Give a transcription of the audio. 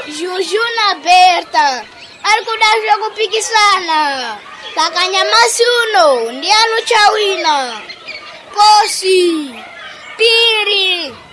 Juju na Berta ari kudazve kupikisana. Saka nyamasi uno ndiye anochawina. Posi, Piri,